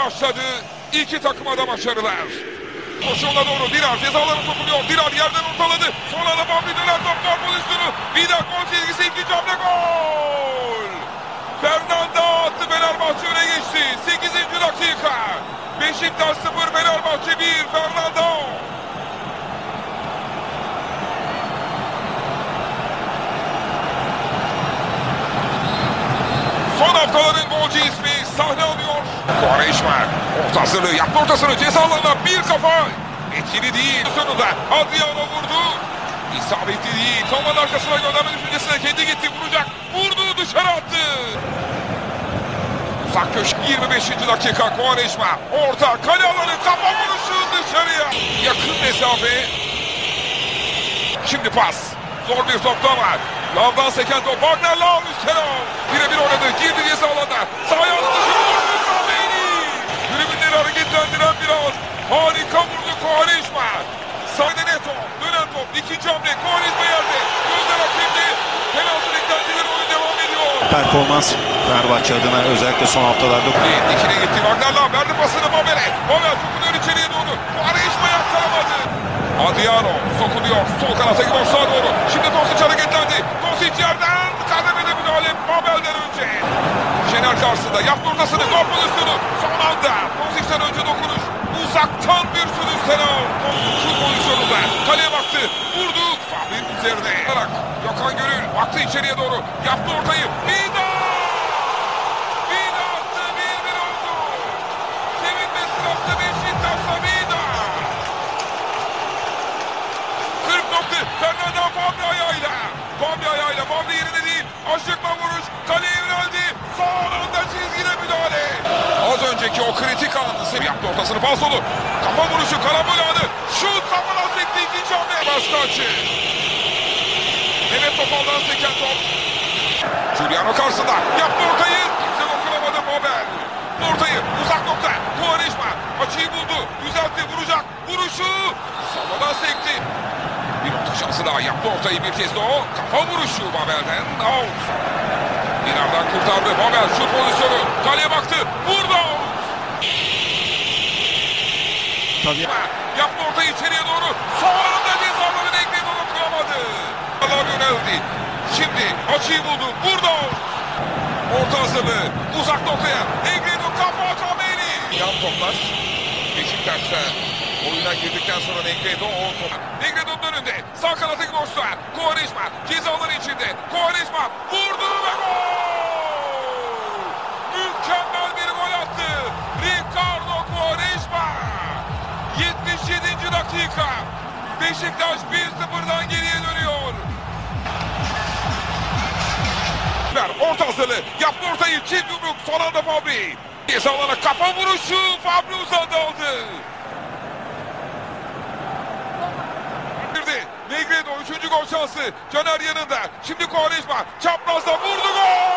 başladı. İki takıma da başarılar. Koşuğuna doğru Dirar cezalarına sokuluyor. Dirar yerden ortaladı. Sonra da Fabri döner top gol pozisyonu. Vida gol çizgisi, ikinci hamle gol. Fernando attı, Fenerbahçe öne geçti. 8. dakika. Beşiktaş 0, Fenerbahçe 1. Fernando. Son haftaların golcü ismi sahne alıyor. Quaresma orta hazırlığı yaptı, ortasını ceza alanına bir kafa. Etkili değil. Sonunda Adriano vurdu. İsabetli değil. Toman arkasına gönderme düşüncesine kendi gitti, vuracak. Vurdu, dışarı attı. Uzak köşe 25. dakika Quaresma. Orta kale alanı, kafa vuruşu dışarıya. Yakın mesafe. Şimdi pas. Zor bir top da var. Lavdan seken top. Wagner Lav üstüne. Birebir oynadı. Girdi ceza alana. Sahaya attı. Tribünleri hareketlendiren bir an. Harika vurdu Quaresma. Sahada Neto. Dönen top. İkinci hamle. Quaresma yerde. Gözler hakimdi. Penaltı beklentileri, oyun devam ediyor. Performans Fenerbahçe adına özellikle son haftalarda. Dikine gitti. Wagner Lav verdi pasını Babel'e. Babel sokuluyor içeriye doğru. Quaresma yakkalamadı. Adriano sokuluyor. Sol kanata gidiyor, sağa doğru. Şimdi Dosic hareketlendi. Dosic yerden kademede müdahale Babel'den önce. Şener karşısında yaptı ortasını. Gol pozisyonu. Son anda Dosic'ten önce dokunuş. Uzaktan bir sürü Senal. Şu pozisyonunda kaleye baktı. Vurdu. Fahri'nin üzerine. Gökhan Gönül baktı içeriye doğru. Yaptı ortayı. Vida! Vida attı. 1-1 oldu. Sevinme sırası Beşiktaş'ta Vida. Fernando Fabri ayağıyla. Fabri yerine değil. Aşıkma vuruş. Kaleye yöneldi. Son anda çizgide müdahale. Az önceki o kritik anı yaptı, ortasını pas dolu. Kafa vuruşu, karambol anı. Şut kafana sekti, ikinci hamle. Başka açı. Mehmet Topal'dan seken top. Giuliano karşısında. Yaptı ortayı. Kimse dokunamadı Babel. Ortayı uzak nokta. Quaresma açıyı buldu. Düzeltti, vuracak. Vuruşu. Savadan sekti. Bir orta şansı daha, yaptı ortayı bir kez de o. Kafa vuruşu Babel'den. Out. Dinar'dan kurtardı. Babel şut pozisyonu. Kaleye baktı. Vurdu. Tabii. Yaptı ortayı içeriye doğru. Son anda cezaların ekledi, onu kıramadı. Allah yöneldi. Şimdi açıyı buldu. Vurdu. Orta hazırlığı. Uzak noktaya. Negredo kafa Kameni. Yan toplar. Beşiktaş'ta oyuna girdikten sonra Negredo Negredo'nun önünde. Sağ kanata gidiyorsa Quaresma cezaları içinde. Quaresma vurdu ve gol! Mükemmel bir gol attı. Ricardo Quaresma. 77. dakika. Beşiktaş 1-0'dan geriye dönüyor. Orta hazırlığı. Yaptı ortayı. Çift yumruk. Son anda Fabri. Cezalara kafa vuruşu. Fabri uzadı aldı. Negredo 3. gol şansı. Caner yanında. Şimdi Quaresma çaprazda vurdu, gol!